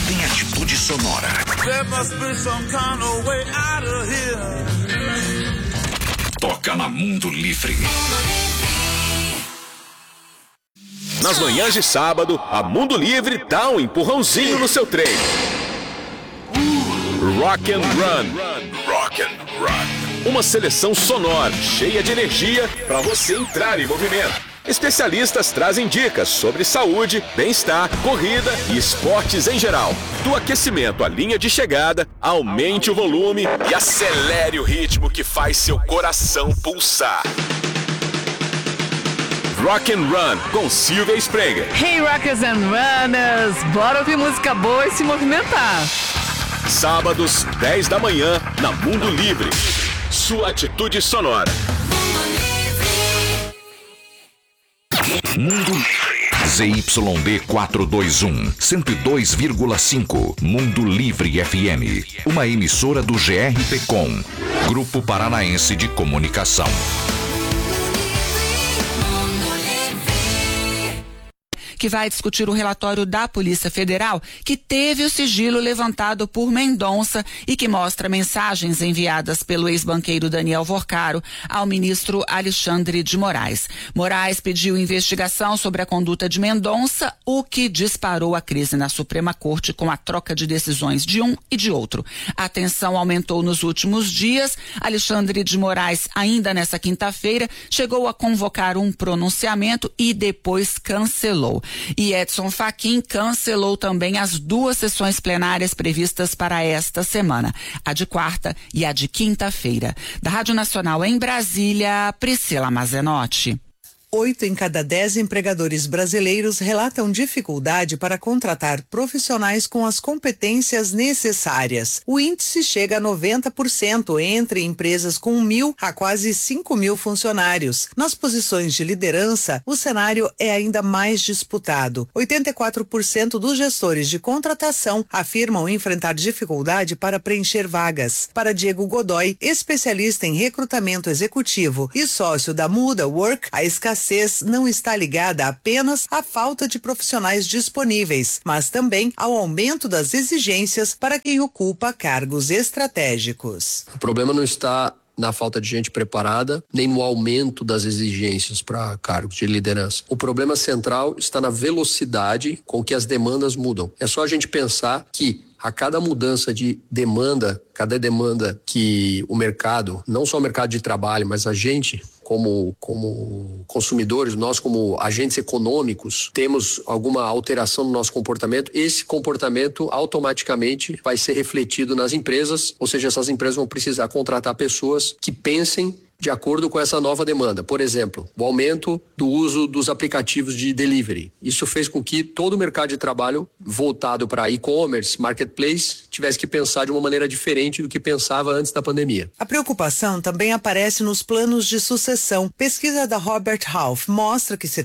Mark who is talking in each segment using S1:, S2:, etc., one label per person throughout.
S1: tem atitude sonora.
S2: There must be some kind of way out of here.
S1: Toca na Mundo Livre.
S3: Nas manhãs de sábado, a Mundo Livre dá um empurrãozinho no seu treino. Rock and Run.
S1: Rock and Run.
S3: Uma seleção sonora, cheia de energia para você entrar em movimento. Especialistas trazem dicas sobre saúde, bem-estar, corrida e esportes em geral. Do aquecimento à linha de chegada, aumente o volume e acelere o ritmo que faz seu coração pulsar. Rock and Run com Silvia Sprenger.
S4: Hey Rockers and Runners, bora ouvir música boa e se movimentar.
S3: Sábados, 10 da manhã, na Mundo Livre. Sua atitude sonora.
S1: Mundo Livre. ZYD 421, 102,5. Mundo Livre FM. Uma emissora do GRPcom, Grupo Paranaense de Comunicação.
S4: Que vai discutir o relatório da Polícia Federal, que teve o sigilo levantado por Mendonça e que mostra mensagens enviadas pelo ex-banqueiro Daniel Vorcaro ao ministro Alexandre de Moraes. Moraes pediu investigação sobre a conduta de Mendonça, o que disparou a crise na Suprema Corte com a troca de decisões de um e de outro. A tensão aumentou nos últimos dias. Alexandre de Moraes, ainda nessa quinta-feira, chegou a convocar um pronunciamento e depois cancelou. E Edson Fachin cancelou também as 2 sessões plenárias previstas para esta semana, a de quarta e a de quinta-feira. Da Rádio Nacional em Brasília, Priscila Mazenotti.
S5: 8 em cada 10 empregadores brasileiros relatam dificuldade para contratar profissionais com as competências necessárias. O índice chega a 90% entre empresas com 1.000 a quase 5.000 funcionários. Nas posições de liderança, o cenário é ainda mais disputado. 84% dos gestores de contratação afirmam enfrentar dificuldade para preencher vagas. Para Diego Godoy, especialista em recrutamento executivo e sócio da Muda Work, a escassez não está ligada apenas à falta de profissionais disponíveis, mas também ao aumento das exigências para quem ocupa cargos estratégicos.
S6: O problema não está na falta de gente preparada, nem no aumento das exigências para cargos de liderança. O problema central está na velocidade com que as demandas mudam. É só a gente pensar que a cada mudança de demanda, cada demanda que o mercado, não só o mercado de trabalho, mas a gente como consumidores, nós como agentes econômicos, temos alguma alteração no nosso comportamento, esse comportamento automaticamente vai ser refletido nas empresas, ou seja, essas empresas vão precisar contratar pessoas que pensem de acordo com essa nova demanda. Por exemplo, o aumento do uso dos aplicativos de delivery. Isso fez com que todo o mercado de trabalho voltado para e-commerce, marketplace, tivesse que pensar de uma maneira diferente do que pensava antes da pandemia.
S5: A preocupação também aparece nos planos de sucessão. Pesquisa da Robert Half mostra que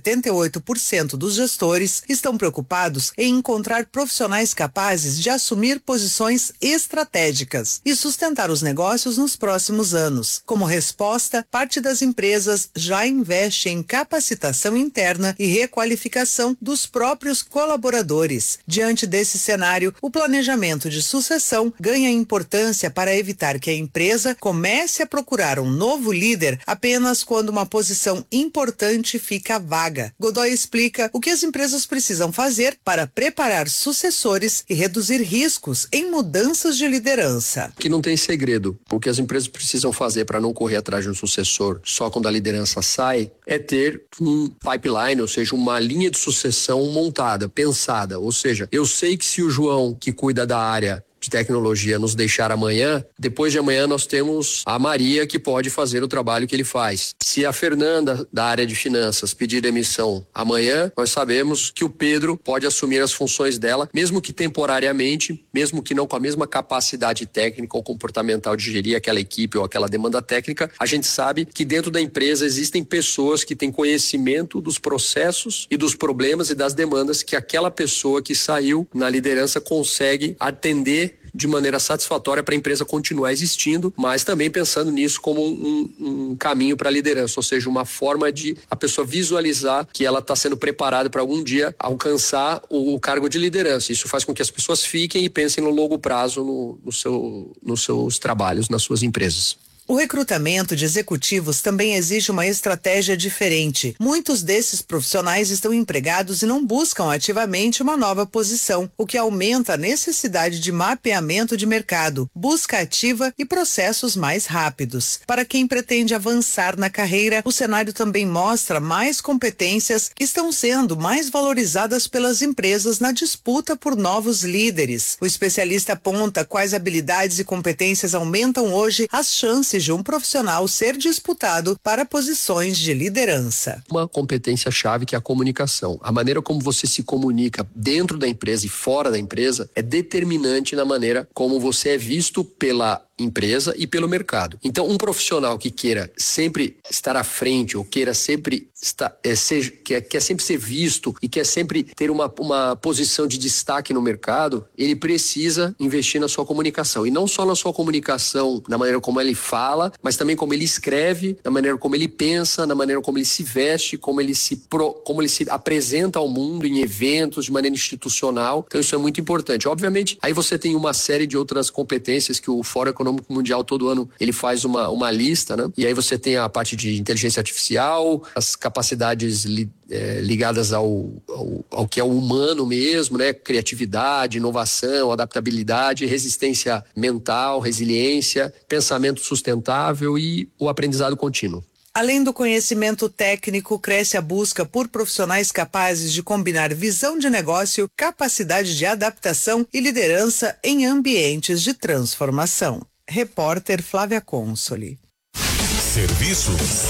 S5: 78% dos gestores estão preocupados em encontrar profissionais capazes de assumir posições estratégicas e sustentar os negócios nos próximos anos. Como resposta, parte das empresas já investe em capacitação interna e requalificação dos próprios colaboradores. Diante desse cenário, o planejamento de sucessão ganha importância para evitar que a empresa comece a procurar um novo líder apenas quando uma posição importante fica vaga. Godoy explica o que as empresas precisam fazer para preparar sucessores e reduzir riscos em mudanças de liderança.
S6: Que não tem segredo. O que as empresas precisam fazer para não correr atrás de um sucessor só quando a liderança sai é ter um pipeline, ou seja, uma linha de sucessão montada, pensada. Ou seja, eu sei que se o João, que cuida da área de tecnologia, nos deixar amanhã, depois de amanhã nós temos a Maria, que pode fazer o trabalho que ele faz. Se a Fernanda, da área de finanças, pedir demissão amanhã, nós sabemos que o Pedro pode assumir as funções dela, mesmo que temporariamente, mesmo que não com a mesma capacidade técnica ou comportamental de gerir aquela equipe ou aquela demanda técnica. A gente sabe que dentro da empresa existem pessoas que têm conhecimento dos processos e dos problemas e das demandas que aquela pessoa que saiu na liderança consegue atender de maneira satisfatória para a empresa continuar existindo, mas também pensando nisso como um caminho para a liderança, ou seja, uma forma de a pessoa visualizar que ela está sendo preparada para algum dia alcançar o cargo de liderança. Isso faz com que as pessoas fiquem e pensem no longo prazo nos seus trabalhos, nas suas empresas.
S5: O recrutamento de executivos também exige uma estratégia diferente. Muitos desses profissionais estão empregados e não buscam ativamente uma nova posição, o que aumenta a necessidade de mapeamento de mercado, busca ativa e processos mais rápidos. Para quem pretende avançar na carreira, o cenário também mostra mais competências que estão sendo mais valorizadas pelas empresas na disputa por novos líderes. O especialista aponta quais habilidades e competências aumentam hoje as chances de um profissional ser disputado para posições de liderança.
S6: Uma competência-chave que é a comunicação. A maneira como você se comunica dentro da empresa e fora da empresa é determinante na maneira como você é visto pela empresa e pelo mercado. Então, um profissional que queira sempre estar à frente ou queira sempre quer sempre ser visto e quer sempre ter uma posição de destaque no mercado, ele precisa investir na sua comunicação. E não só na sua comunicação, na maneira como ele fala, mas também como ele escreve, na maneira como ele pensa, na maneira como ele se veste, como ele se apresenta ao mundo em eventos, de maneira institucional. Então, isso é muito importante. Obviamente, aí você tem uma série de outras competências que o Fórum Econômico Mundial todo ano ele faz uma lista, né? E aí você tem a parte de inteligência artificial, as capacidades ligadas ao que é o humano mesmo, né? Criatividade, inovação, adaptabilidade, resistência mental, resiliência, pensamento sustentável e o aprendizado contínuo.
S5: Além do conhecimento técnico, cresce a busca por profissionais capazes de combinar visão de negócio, capacidade de adaptação e liderança em ambientes de transformação. Repórter Flávia Consoli.
S7: Serviços.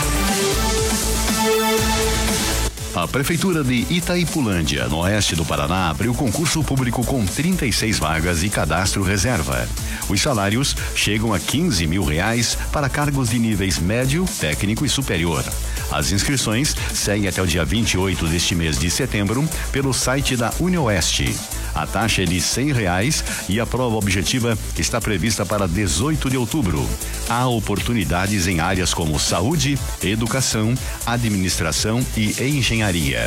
S8: A Prefeitura de Itaipulândia, no oeste do Paraná, abriu concurso público com 36 vagas e cadastro reserva. Os salários chegam a R$15 mil para cargos de níveis médio, técnico e superior. As inscrições seguem até o dia 28 deste mês de setembro pelo site da UniOeste. A taxa é de R$100 e a prova objetiva está prevista para 18 de outubro. Há oportunidades em áreas como saúde, educação, administração e engenharia.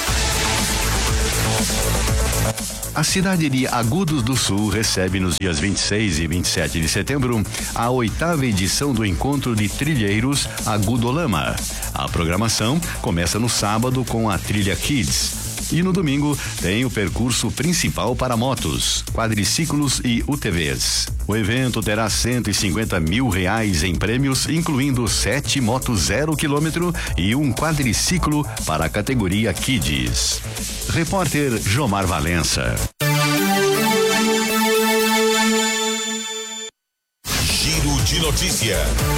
S8: A cidade de Agudos do Sul recebe nos dias 26 e 27 de setembro a 8ª edição do Encontro de Trilheiros Agudolama. A programação começa no sábado com a Trilha Kids. E no domingo tem o percurso principal para motos, quadriciclos e UTVs. O evento terá R$150 mil em prêmios, incluindo 7 motos 0 km e um quadriciclo para a categoria Kids. Repórter Jomar Valença.
S7: Giro de notícia.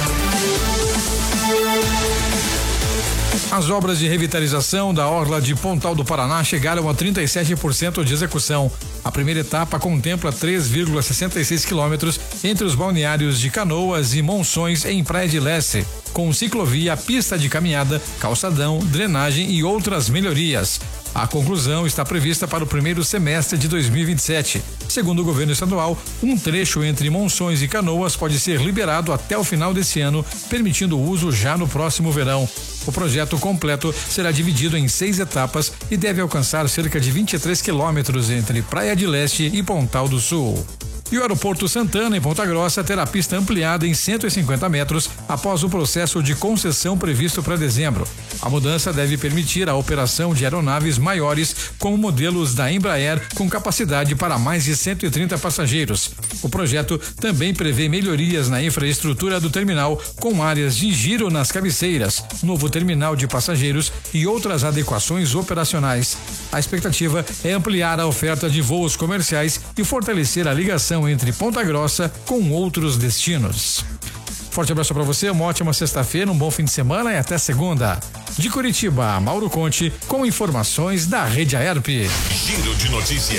S9: As obras de revitalização da orla de Pontal do Paraná chegaram a 37% de execução. A primeira etapa contempla 3,66 quilômetros entre os balneários de Canoas e Monções em Praia de Leste, com ciclovia, pista de caminhada, calçadão, drenagem e outras melhorias. A conclusão está prevista para o primeiro semestre de 2027. Segundo o governo estadual, um trecho entre Monções e Canoas pode ser liberado até o final desse ano, permitindo o uso já no próximo verão. O projeto completo será dividido em 6 etapas e deve alcançar cerca de 23 quilômetros entre Praia de Leste e Pontal do Sul. E o Aeroporto Santana, em Ponta Grossa, terá pista ampliada em 150 metros após o processo de concessão previsto para dezembro. A mudança deve permitir a operação de aeronaves maiores, como modelos da Embraer, com capacidade para mais de 130 passageiros. O projeto também prevê melhorias na infraestrutura do terminal, com áreas de giro nas cabeceiras, novo terminal de passageiros e outras adequações operacionais. A expectativa é ampliar a oferta de voos comerciais e fortalecer a ligação entre Ponta Grossa com outros destinos. Forte abraço para você, uma ótima sexta-feira, um bom fim de semana e até segunda. De Curitiba, Mauro Conte, com informações da Rede Aerp.
S7: Giro de notícia.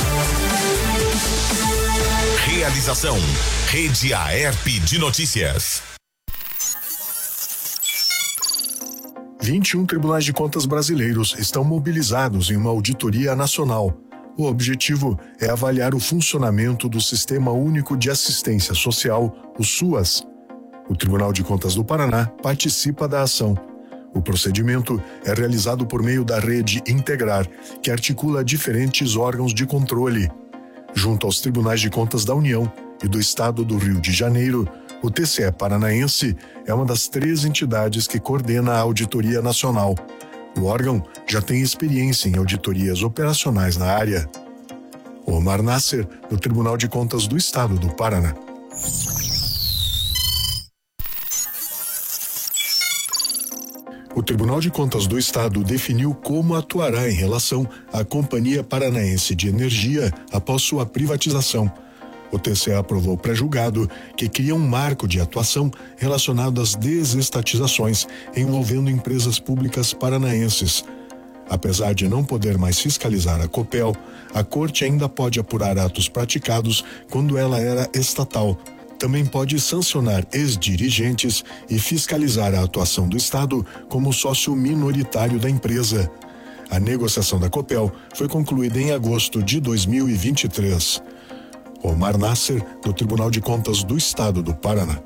S7: Realização, Rede Aerp de Notícias.
S10: 21 tribunais de contas brasileiros estão mobilizados em uma auditoria nacional. O objetivo é avaliar o funcionamento do Sistema Único de Assistência Social, o SUAS. O Tribunal de Contas do Paraná participa da ação. O procedimento é realizado por meio da rede Integrar, que articula diferentes órgãos de controle. Junto aos Tribunais de Contas da União e do Estado do Rio de Janeiro, o TCE Paranaense é uma das 3 entidades que coordena a Auditoria Nacional. O órgão já tem experiência em auditorias operacionais na área. Omar Nasser, do Tribunal de Contas do Estado do Paraná. O Tribunal de Contas do Estado definiu como atuará em relação à Companhia Paranaense de Energia após sua privatização. O TCE aprovou pré-julgado que cria um marco de atuação relacionado às desestatizações envolvendo empresas públicas paranaenses. Apesar de não poder mais fiscalizar a Copel, a Corte ainda pode apurar atos praticados quando ela era estatal. Também pode sancionar ex-dirigentes e fiscalizar a atuação do Estado como sócio minoritário da empresa. A negociação da Copel foi concluída em agosto de 2023. Omar Nasser, do Tribunal de Contas do Estado do Paraná.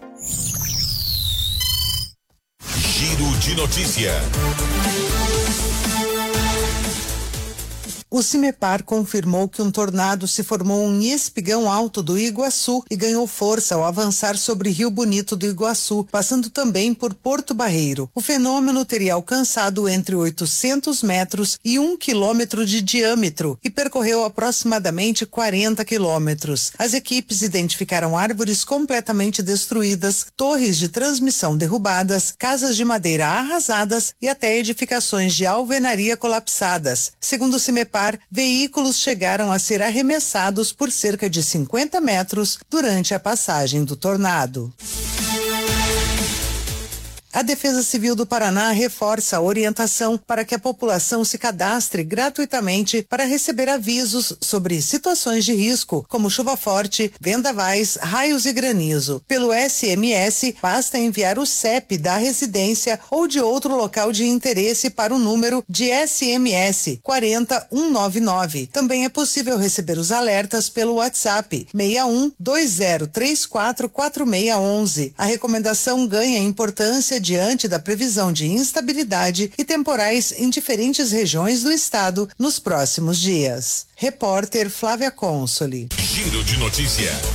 S7: Giro de notícia.
S5: O Cimepar confirmou que um tornado se formou em Espigão Alto do Iguaçu e ganhou força ao avançar sobre Rio Bonito do Iguaçu, passando também por Porto Barreiro. O fenômeno teria alcançado entre 800 metros e 1 quilômetro de diâmetro e percorreu aproximadamente 40 quilômetros. As equipes identificaram árvores completamente destruídas, torres de transmissão derrubadas, casas de madeira arrasadas e até edificações de alvenaria colapsadas. Segundo o Cimepar, veículos chegaram a ser arremessados por cerca de 50 metros durante a passagem do tornado. A Defesa Civil do Paraná reforça a orientação para que a população se cadastre gratuitamente para receber avisos sobre situações de risco, como chuva forte, vendavais, raios e granizo. Pelo SMS, basta enviar o CEP da residência ou de outro local de interesse para o número de SMS 40199. Também é possível receber os alertas pelo WhatsApp 61 2034 4611. A recomendação ganha importância diante da previsão de instabilidade e temporais em diferentes regiões do estado nos próximos dias. Repórter Flávia Consoli.
S7: Giro de notícia.